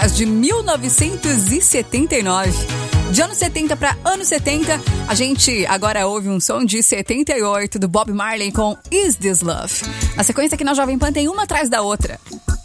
atrás, de 1979. De anos 70 para anos 70, a gente agora ouve um som de 78 do Bob Marley com Is This Love. Na sequência aqui na Jovem Pan tem uma atrás da outra.